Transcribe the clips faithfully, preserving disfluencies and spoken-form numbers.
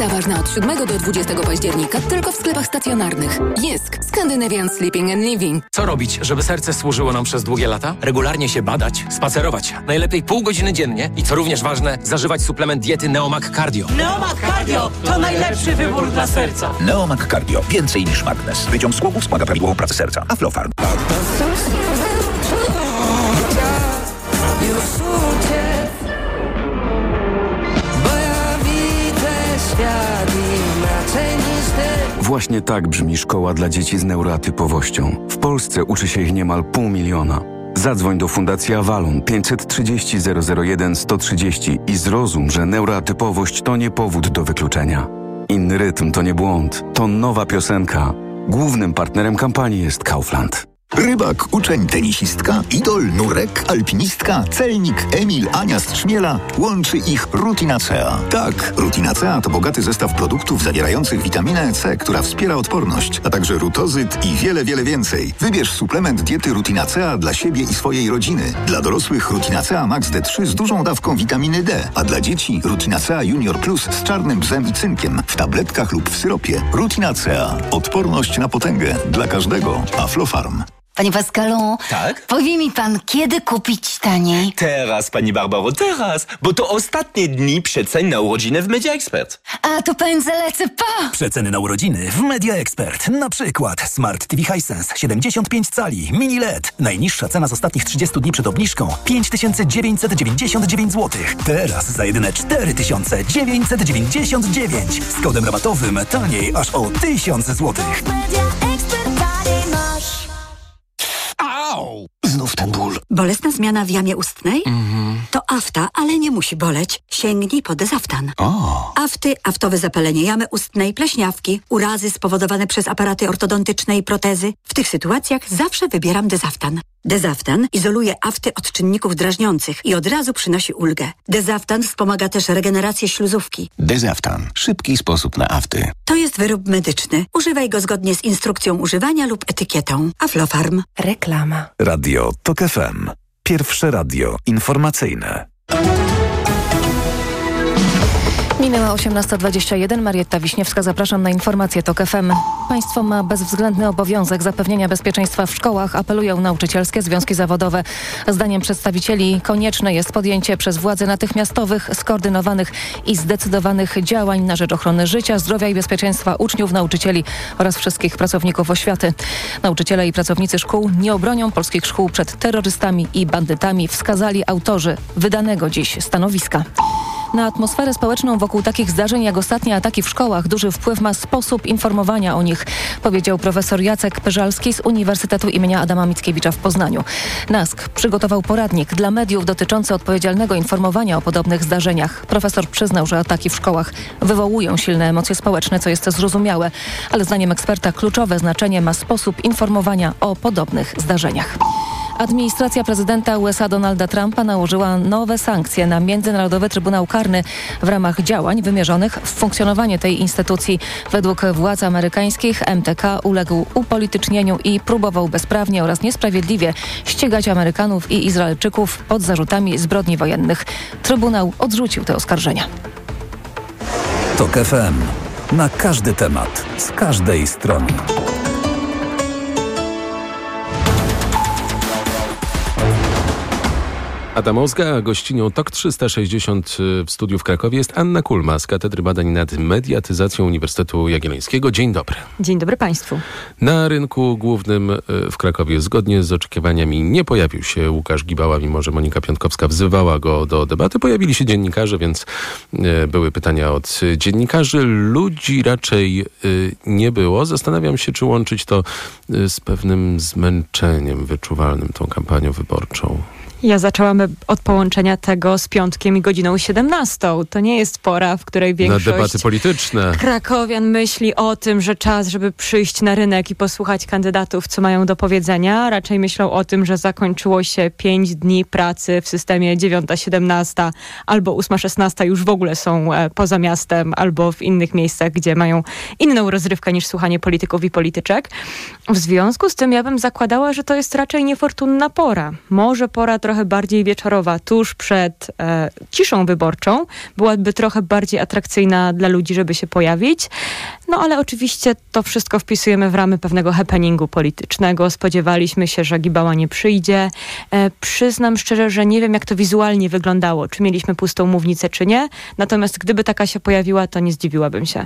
Oferta ważna od siódmego do dwudziestego października tylko w sklepach stacjonarnych. Jesk. Scandinavian Sleeping and Living. Co robić, żeby serce służyło nam przez długie lata? Regularnie się badać, spacerować. Najlepiej pół godziny dziennie i co również ważne, zażywać suplement diety Neomag Cardio. Neomag Cardio to najlepszy wybór dla serca. Neomag Cardio. Więcej niż magnes. Wyciąg z głowy wspomaga prawidłową pracę serca. Aflofarm. Właśnie tak brzmi szkoła dla dzieci z neuroatypowością. W Polsce uczy się ich niemal pół miliona. Zadzwoń do Fundacji Avalon pięćset trzydzieści zero zero jeden sto trzydzieści i zrozum, że neuroatypowość to nie powód do wykluczenia. Inny rytm to nie błąd, to nowa piosenka. Głównym partnerem kampanii jest Kaufland. Rybak, uczeń, tenisistka, idol, nurek, alpinistka, celnik, Emil, Ania z Trzmiela. Łączy ich Rutinacea. Tak, Rutinacea to bogaty zestaw produktów zawierających witaminę C, która wspiera odporność, a także rutozyt i wiele, wiele więcej. Wybierz suplement diety Rutinacea dla siebie i swojej rodziny. Dla dorosłych Rutinacea Max D trzy z dużą dawką witaminy D, a dla dzieci Rutinacea Junior Plus z czarnym bzem i cynkiem w tabletkach lub w syropie. Rutinacea. Odporność na potęgę. Dla każdego. Aflofarm. Panie Pascalu, tak? powie mi pan, kiedy kupić taniej? Teraz, pani Barbaro, teraz, bo to ostatnie dni przecen na urodziny w Media Expert. A, to pędzę, lecę, pa! Przeceny na urodziny w Media Expert. Na przykład Smart T V Hisense siedemdziesiąt pięć cali, mini L E D. Najniższa cena z ostatnich trzydziestu dni przed obniżką pięć tysięcy dziewięćset dziewięćdziesiąt dziewięć złotych. Teraz za jedyne cztery tysiące dziewięćset dziewięćdziesiąt dziewięć. Z kodem rabatowym taniej aż o tysiąc złotych. Au! Znów ten ból. Bolesna zmiana w jamie ustnej? Mhm. To afta, ale nie musi boleć. Sięgnij po Dezaftan. O. Afty, aftowe zapalenie jamy ustnej, pleśniawki, urazy spowodowane przez aparaty ortodontyczne i protezy. W tych sytuacjach zawsze wybieram Dezaftan. Dezaftan izoluje afty od czynników drażniących i od razu przynosi ulgę. Dezaftan wspomaga też regenerację śluzówki. Dezaftan. Szybki sposób na afty. To jest wyrób medyczny. Używaj go zgodnie z instrukcją używania lub etykietą. Aflofarm. Reklama. Radio TOK F M. Pierwsze radio informacyjne. Minęła osiemnasta dwadzieścia jeden. Marietta Wiśniewska, zapraszam na informacje TOK F M. Państwo ma bezwzględny obowiązek zapewnienia bezpieczeństwa w szkołach, apelują nauczycielskie związki zawodowe. Zdaniem przedstawicieli konieczne jest podjęcie przez władze natychmiastowych, skoordynowanych i zdecydowanych działań na rzecz ochrony życia, zdrowia i bezpieczeństwa uczniów, nauczycieli oraz wszystkich pracowników oświaty. Nauczyciele i pracownicy szkół nie obronią polskich szkół przed terrorystami i bandytami, wskazali autorzy wydanego dziś stanowiska. Na atmosferę społeczną wokół takich zdarzeń jak ostatnie ataki w szkołach duży wpływ ma sposób informowania o nich, powiedział profesor Jacek Pyżalski z Uniwersytetu imienia Adama Mickiewicza w Poznaniu. NASK przygotował poradnik dla mediów dotyczący odpowiedzialnego informowania o podobnych zdarzeniach. Profesor przyznał, że ataki w szkołach wywołują silne emocje społeczne, co jest zrozumiałe, ale zdaniem eksperta kluczowe znaczenie ma sposób informowania o podobnych zdarzeniach. Administracja prezydenta U S A Donalda Trumpa nałożyła nowe sankcje na Międzynarodowy Trybunał Karny w ramach działań wymierzonych w funkcjonowanie tej instytucji. Według władz amerykańskich M T K uległ upolitycznieniu i próbował bezprawnie oraz niesprawiedliwie ścigać Amerykanów i Izraelczyków pod zarzutami zbrodni wojennych. Trybunał odrzucił te oskarżenia. TOK F M. Na każdy temat, z każdej strony. Ada Mozga, a gościnią TOK trzysta sześćdziesiąt w studiu w Krakowie jest Anna Kulma z Katedry Badań nad Mediatyzacją Uniwersytetu Jagiellońskiego. Dzień dobry. Dzień dobry Państwu. Na rynku głównym w Krakowie zgodnie z oczekiwaniami nie pojawił się Łukasz Gibała, mimo że Monika Piątkowska wzywała go do debaty. Pojawili się dziennikarze, więc były pytania od dziennikarzy. Ludzi raczej nie było. Zastanawiam się, czy łączyć to z pewnym zmęczeniem wyczuwalnym tą kampanią wyborczą. Ja zaczęłam od połączenia tego z piątkiem i godziną siedemnastą. To nie jest pora, w której większość na debaty polityczne krakowian myśli o tym, że czas, żeby przyjść na rynek i posłuchać kandydatów, co mają do powiedzenia. Raczej myślą o tym, że zakończyło się pięć dni pracy w systemie dziewiąta siedemnasta albo ósma szesnasta już w ogóle są poza miastem albo w innych miejscach, gdzie mają inną rozrywkę niż słuchanie polityków i polityczek. W związku z tym ja bym zakładała, że to jest raczej niefortunna pora. Może pora trochę trochę bardziej wieczorowa, tuż przed e, ciszą wyborczą, byłaby trochę bardziej atrakcyjna dla ludzi, żeby się pojawić. No ale oczywiście to wszystko wpisujemy w ramy pewnego happeningu politycznego. Spodziewaliśmy się, że Gibała nie przyjdzie. E, przyznam szczerze, że nie wiem, jak to wizualnie wyglądało. Czy mieliśmy pustą mównicę, czy nie. Natomiast gdyby taka się pojawiła, to nie zdziwiłabym się.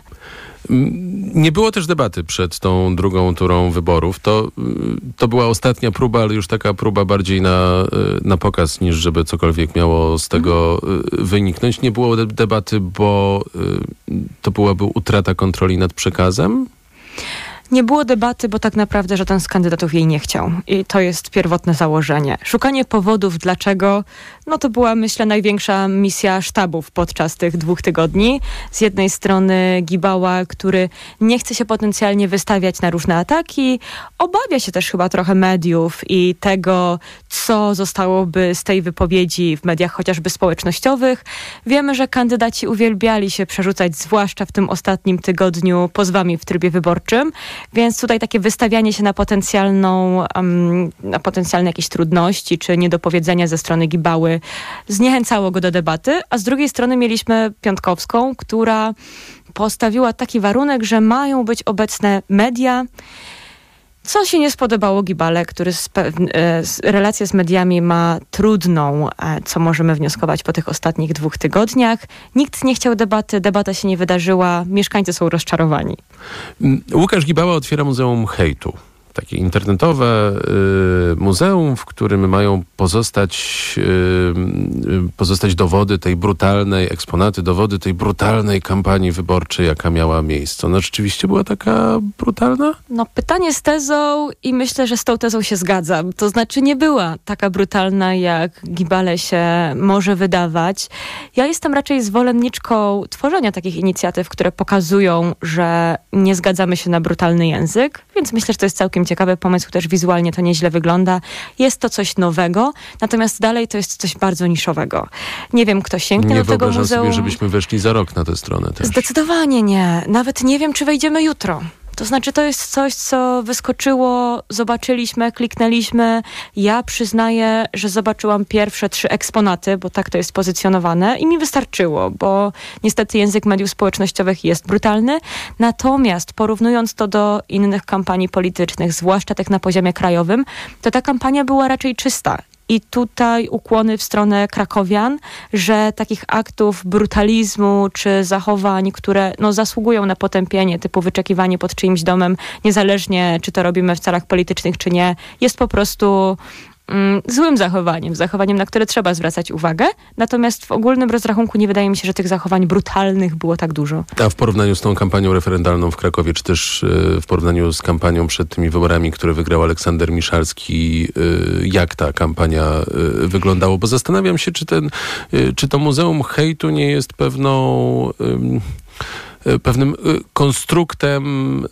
Nie było też debaty przed tą drugą turą wyborów. To, to była ostatnia próba, ale już taka próba bardziej na, na pokaz, niż żeby cokolwiek miało z tego wyniknąć. Nie było debaty, bo to byłaby utrata kontroli nad przekazem? Nie było debaty, bo tak naprawdę żaden z kandydatów jej nie chciał. I to jest pierwotne założenie. Szukanie powodów, dlaczego, no to była, myślę, największa misja sztabów podczas tych dwóch tygodni. Z jednej strony Gibała, który nie chce się potencjalnie wystawiać na różne ataki, obawia się też chyba trochę mediów i tego, co zostałoby z tej wypowiedzi w mediach chociażby społecznościowych. Wiemy, że kandydaci uwielbiali się przerzucać, zwłaszcza w tym ostatnim tygodniu, pozwami w trybie wyborczym. Więc tutaj takie wystawianie się na potencjalną, um, na potencjalne jakieś trudności czy niedopowiedzenia ze strony Gibały zniechęcało go do debaty, a z drugiej strony mieliśmy Piątkowską, która postawiła taki warunek, że mają być obecne media, co się nie spodobało Gibale, który relację z mediami ma trudną, co możemy wnioskować po tych ostatnich dwóch tygodniach. Nikt nie chciał debaty, debata się nie wydarzyła, mieszkańcy są rozczarowani. Łukasz Gibała otwiera Muzeum Hejtu. Takie internetowe y, muzeum, w którym mają pozostać, y, y, pozostać dowody tej brutalnej, eksponaty, dowody tej brutalnej kampanii wyborczej, jaka miała miejsce. Ona rzeczywiście była taka brutalna? No pytanie z tezą i myślę, że z tą tezą się zgadzam. To znaczy nie była taka brutalna, jak Gibale się może wydawać. Ja jestem raczej zwolenniczką tworzenia takich inicjatyw, które pokazują, że nie zgadzamy się na brutalny język, więc myślę, że to jest całkiem ciekawy pomysł, też wizualnie to nieźle wygląda. Jest to coś nowego, natomiast dalej to jest coś bardzo niszowego. Nie wiem, kto sięgnie nie do tego muzeum. Nie wyobrażam sobie, żebyśmy weszli za rok na tę stronę też. Zdecydowanie nie. Nawet nie wiem, czy wejdziemy jutro. To znaczy, to jest coś, co wyskoczyło, zobaczyliśmy, kliknęliśmy. Ja przyznaję, że zobaczyłam pierwsze trzy eksponaty, bo tak to jest pozycjonowane i mi wystarczyło, bo niestety język mediów społecznościowych jest brutalny. Natomiast porównując to do innych kampanii politycznych, zwłaszcza tych na poziomie krajowym, to ta kampania była raczej czysta. I tutaj ukłony w stronę krakowian, że takich aktów brutalizmu czy zachowań, które no, zasługują na potępienie, typu wyczekiwanie pod czyimś domem, niezależnie czy to robimy w celach politycznych, czy nie, jest po prostu mm, złym zachowaniem, zachowaniem, na które trzeba zwracać uwagę. Natomiast w ogólnym rozrachunku nie wydaje mi się, że tych zachowań brutalnych było tak dużo. A w porównaniu z tą kampanią referendalną w Krakowie, czy też yy, w porównaniu z kampanią przed tymi wyborami, które wygrał Aleksander Miszalski, yy, jak ta kampania yy, wyglądało? Bo zastanawiam się, czy, ten, yy, czy to Muzeum Hejtu nie jest pewną... Yy, pewnym konstruktem,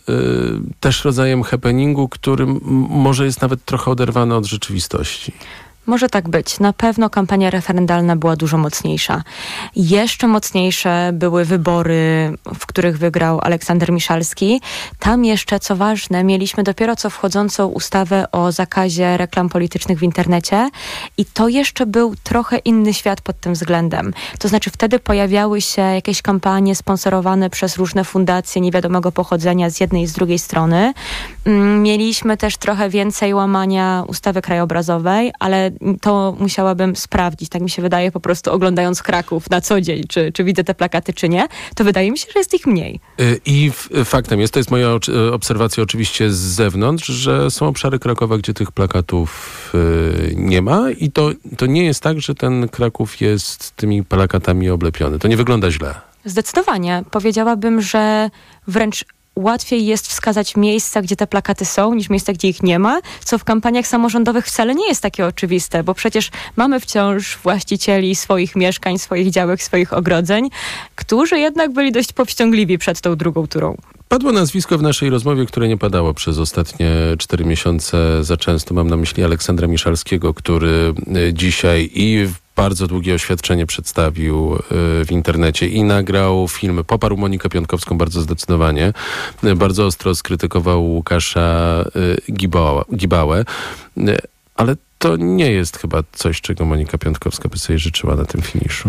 też rodzajem happeningu, który może jest nawet trochę oderwany od rzeczywistości. Może tak być. Na pewno kampania referendalna była dużo mocniejsza. Jeszcze mocniejsze były wybory, w których wygrał Aleksander Miszalski. Tam jeszcze, co ważne, mieliśmy dopiero co wchodzącą ustawę o zakazie reklam politycznych w internecie i to jeszcze był trochę inny świat pod tym względem. To znaczy wtedy pojawiały się jakieś kampanie sponsorowane przez różne fundacje niewiadomego pochodzenia z jednej i z drugiej strony. Mieliśmy też trochę więcej łamania ustawy krajobrazowej, ale to musiałabym sprawdzić. Tak mi się wydaje, po prostu oglądając Kraków na co dzień, czy, czy widzę te plakaty, czy nie, to wydaje mi się, że jest ich mniej. I faktem jest, to jest moja obserwacja oczywiście z zewnątrz, że są obszary Krakowa, gdzie tych plakatów nie ma i to, to nie jest tak, że ten Kraków jest tymi plakatami oblepiony. To nie wygląda źle. Zdecydowanie. Powiedziałabym, że wręcz łatwiej jest wskazać miejsca, gdzie te plakaty są, niż miejsca, gdzie ich nie ma, co w kampaniach samorządowych wcale nie jest takie oczywiste, bo przecież mamy wciąż właścicieli swoich mieszkań, swoich działek, swoich ogrodzeń, którzy jednak byli dość powściągliwi przed tą drugą turą. Padło nazwisko w naszej rozmowie, które nie padało przez ostatnie cztery miesiące za często. Mam na myśli Aleksandra Miszalskiego, który dzisiaj i bardzo długie oświadczenie przedstawił w internecie i nagrał film, poparł Monikę Piątkowską bardzo zdecydowanie, bardzo ostro skrytykował Łukasza Gibała, Gibałę. Ale to nie jest chyba coś, czego Monika Piątkowska by sobie życzyła na tym finiszu.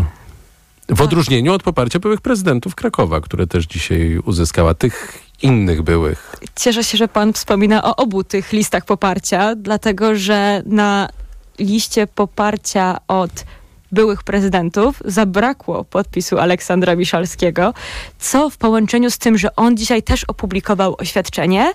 W odróżnieniu od poparcia byłych prezydentów Krakowa, które też dzisiaj uzyskała, tych innych byłych. Cieszę się, że pan wspomina o obu tych listach poparcia, dlatego że na liście poparcia od byłych prezydentów zabrakło podpisu Aleksandra Miszalskiego, co w połączeniu z tym, że on dzisiaj też opublikował oświadczenie,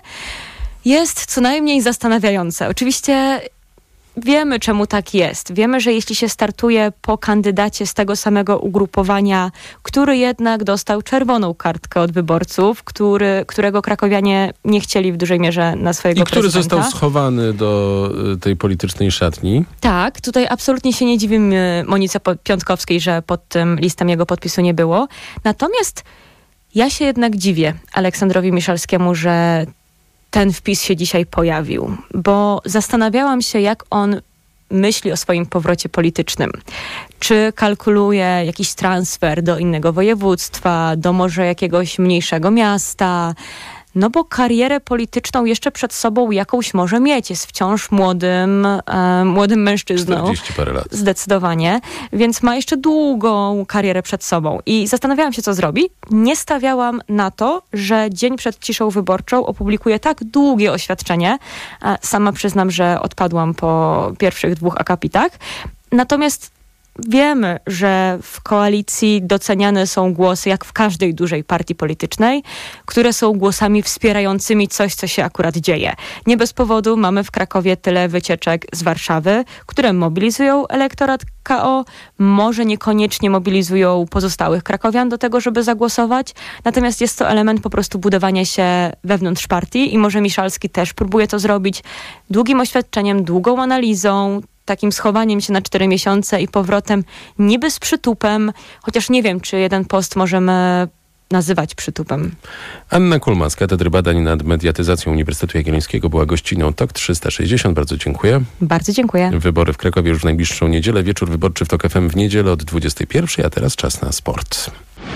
jest co najmniej zastanawiające. Oczywiście wiemy, czemu tak jest. Wiemy, że jeśli się startuje po kandydacie z tego samego ugrupowania, który jednak dostał czerwoną kartkę od wyborców, który, którego krakowianie nie chcieli w dużej mierze na swojego I który prezydenta. został schowany do tej politycznej szatni. Tak, tutaj absolutnie się nie dziwimy Monice Piątkowskiej, że pod tym listem jego podpisu nie było. Natomiast ja się jednak dziwię Aleksandrowi Miszalskiemu, że ten wpis się dzisiaj pojawił, bo zastanawiałam się, jak on myśli o swoim powrocie politycznym. Czy kalkuluje jakiś transfer do innego województwa, do może jakiegoś mniejszego miasta? No bo karierę polityczną jeszcze przed sobą jakąś może mieć. Jest wciąż młodym, e, młodym mężczyzną. czterdzieści parę lat. Zdecydowanie. Więc ma jeszcze długą karierę przed sobą. I zastanawiałam się, co zrobi. Nie stawiałam na to, że dzień przed ciszą wyborczą opublikuje tak długie oświadczenie. E, sama przyznam, że odpadłam po pierwszych dwóch akapitach. Natomiast wiemy, że w koalicji doceniane są głosy, jak w każdej dużej partii politycznej, które są głosami wspierającymi coś, co się akurat dzieje. Nie bez powodu mamy w Krakowie tyle wycieczek z Warszawy, które mobilizują elektorat K O, może niekoniecznie mobilizują pozostałych krakowian do tego, żeby zagłosować, natomiast jest to element po prostu budowania się wewnątrz partii i może Miszalski też próbuje to zrobić długim oświadczeniem, długą analizą, takim schowaniem się na cztery miesiące i powrotem niby z przytupem, chociaż nie wiem, czy jeden post możemy nazywać przytupem. Anna Kulma z Katedry Badań nad Mediatyzacją Uniwersytetu Jagiellońskiego była gościnią T O K trzysta sześćdziesiąt. Bardzo dziękuję. Bardzo dziękuję. Wybory w Krakowie już w najbliższą niedzielę. Wieczór wyborczy w T O K F M w niedzielę od dwudziestej pierwszej, a teraz czas na sport.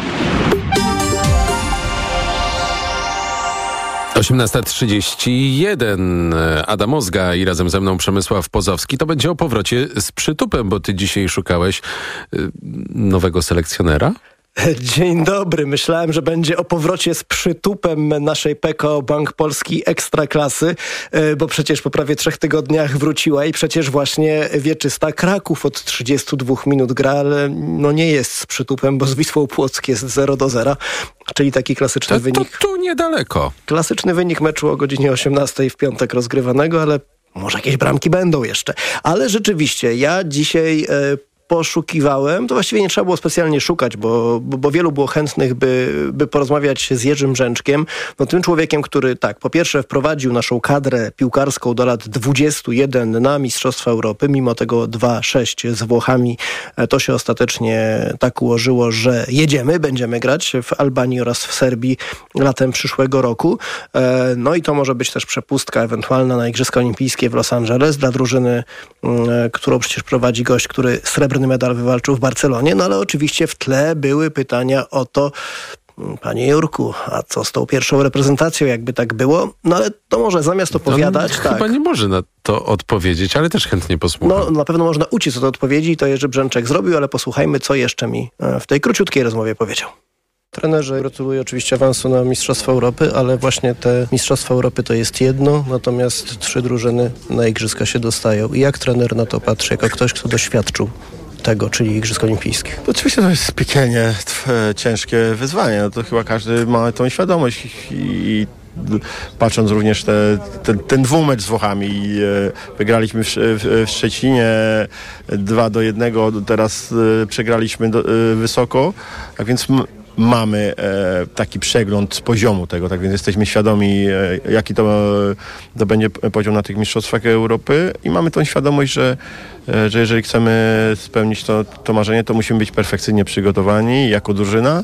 osiemnasta trzydzieści jeden. Adam Ozga i razem ze mną Przemysław Pozowski. To będzie o powrocie z przytupem, bo ty dzisiaj szukałeś y, nowego selekcjonera? Dzień dobry. Myślałem, że będzie o powrocie z przytupem naszej P K O Bank Polski Ekstraklasy, bo przecież po prawie trzech tygodniach wróciła i przecież właśnie wieczysta Kraków od trzydziestu dwóch minut gra, ale no nie jest z przytupem, bo z Wisłą Płock jest zero do zera, czyli taki klasyczny to, wynik. To tu niedaleko. Klasyczny wynik meczu o godzinie osiemnastej w piątek rozgrywanego, ale może jakieś bramki będą jeszcze. Ale rzeczywiście, ja dzisiaj... E, poszukiwałem, to właściwie nie trzeba było specjalnie szukać, bo, bo, bo wielu było chętnych, by, by porozmawiać z Jerzym Brzęczkiem. No tym człowiekiem, który tak, po pierwsze wprowadził naszą kadrę piłkarską do lat dwudziestu jeden na Mistrzostwa Europy, mimo tego dwa sześć z Włochami. To się ostatecznie tak ułożyło, że jedziemy, będziemy grać w Albanii oraz w Serbii latem przyszłego roku. No i to może być też przepustka ewentualna na Igrzyska Olimpijskie w Los Angeles dla drużyny, którą przecież prowadzi gość, który srebrny medal wywalczył w Barcelonie, no ale oczywiście w tle były pytania o to, panie Jurku, a co z tą pierwszą reprezentacją, jakby tak było? No ale to może zamiast opowiadać... No, tak, chyba nie może na to odpowiedzieć, ale też chętnie posłucham. No na pewno można uciec od odpowiedzi i to Jerzy Brzęczek zrobił, ale posłuchajmy, co jeszcze mi w tej króciutkiej rozmowie powiedział. Trenerzy, gratuluję oczywiście awansu na Mistrzostwa Europy, ale właśnie te Mistrzostwa Europy to jest jedno, natomiast trzy drużyny na Igrzyska się dostają. I jak trener na to patrzy, jako ktoś, kto doświadczył tego, czyli Igrzysk Olimpijskich? Oczywiście to jest piekielnie ciężkie wyzwanie. No to chyba każdy ma tą świadomość i patrząc również te, ten, ten dwumecz z Włochami. Wygraliśmy w, w, w Szczecinie dwa do jednego, teraz przegraliśmy do, wysoko, tak więc m- mamy e, taki przegląd poziomu tego, tak więc jesteśmy świadomi, e, jaki to, to będzie poziom na tych mistrzostwach Europy i mamy tą świadomość, że, e, że jeżeli chcemy spełnić to, to marzenie, to musimy być perfekcyjnie przygotowani jako drużyna,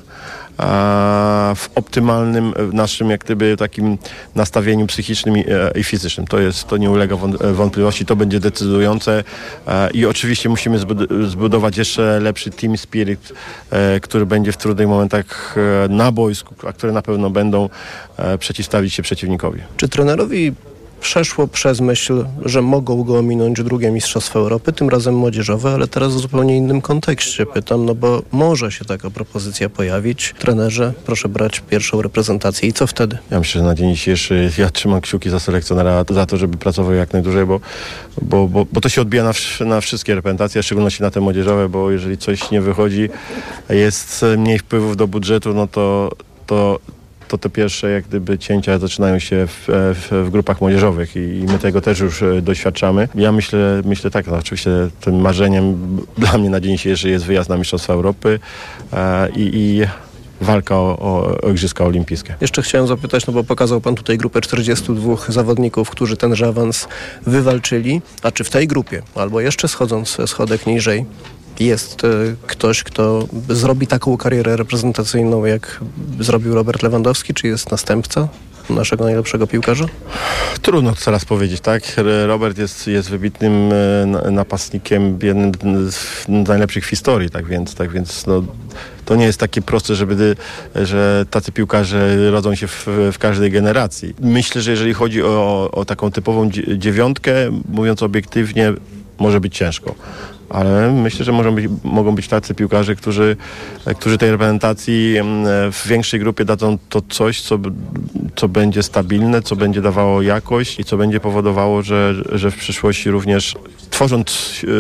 a w optymalnym naszym jak gdyby takim nastawieniu psychicznym i, i fizycznym. To jest, to nie ulega wątpliwości, to będzie decydujące i oczywiście musimy zbudować jeszcze lepszy team spirit, który będzie w trudnych momentach na boisku, a które na pewno będą przeciwstawić się przeciwnikowi. Czy trenerowi przeszło przez myśl, że mogą go ominąć drugie Mistrzostwa Europy, tym razem młodzieżowe, ale teraz w zupełnie innym kontekście pytam, no bo może się taka propozycja pojawić. Trenerze, proszę brać pierwszą reprezentację i co wtedy? Ja myślę, że na dzień dzisiejszy ja trzymam kciuki za selekcjonera, za to, żeby pracował jak najdłużej, bo, bo, bo, bo to się odbija na, na wszystkie reprezentacje, w szczególności na te młodzieżowe, bo jeżeli coś nie wychodzi, jest mniej wpływów do budżetu, no to, to to te pierwsze jak gdyby cięcia zaczynają się w, w, w grupach młodzieżowych i, i my tego też już doświadczamy. Ja myślę, myślę tak, no oczywiście tym marzeniem dla mnie na dzień dzisiejszy jest wyjazd na Mistrzostwa Europy e, i, i walka o, o, o Igrzyska Olimpijskie. Jeszcze chciałem zapytać, no bo pokazał pan tutaj grupę czterdziestu dwóch zawodników, którzy tenże awans wywalczyli, a czy w tej grupie, albo jeszcze schodząc schodek niżej, jest y, ktoś, kto zrobi taką karierę reprezentacyjną, jak zrobił Robert Lewandowski, czy jest następca naszego najlepszego piłkarza? Trudno teraz powiedzieć, tak? Robert jest, jest wybitnym e, napastnikiem, jednym z najlepszych w historii, tak więc, tak więc no, to nie jest takie proste, żeby, że tacy piłkarze rodzą się w, w każdej generacji. Myślę, że jeżeli chodzi o, o taką typową dziewiątkę, mówiąc obiektywnie, może być ciężko. Ale myślę, że mogą być, mogą być tacy piłkarze, którzy, którzy tej reprezentacji w większej grupie dadzą to coś, co, co będzie stabilne, co będzie dawało jakość i co będzie powodowało, że, że w przyszłości również tworząc